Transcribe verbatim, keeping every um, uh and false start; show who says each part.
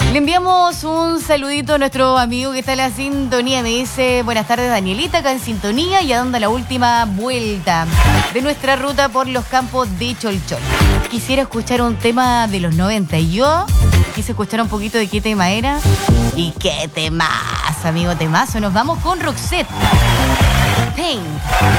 Speaker 1: Le enviamos un saludito a nuestro amigo que está en la sintonía. Me dice, buenas tardes Danielita, acá en sintonía y dando la última vuelta de nuestra ruta por los campos de Cholchol. Quisiera escuchar un tema de los noventa y yo quise escuchar un poquito de qué tema era. Y qué temas, amigo, temazo. Nos vamos con Roxette. Pain.